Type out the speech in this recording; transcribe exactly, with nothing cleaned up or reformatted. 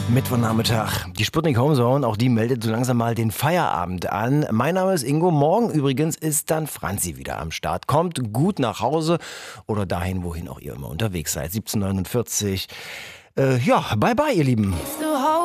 Mittwochnachmittag. Die Sputnik Homezone, auch die meldet so langsam mal den Feierabend an. Mein Name ist Ingo. Morgen übrigens ist dann Franzi wieder am Start. Kommt gut nach Hause oder dahin, wohin auch ihr immer unterwegs seid. siebzehn Uhr neunundvierzig. Äh, ja, bye bye, ihr Lieben.